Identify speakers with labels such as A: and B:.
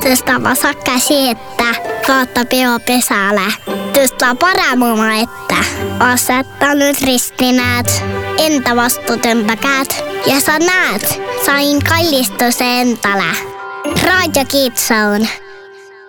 A: Tõsta vasakka siettä kautta pesälle. Tõsta paramuma että asettanut ristinäät. Entä vastuutempäkäät. Ja sä näet, sain kallistus entälä. Radio Kitsaun.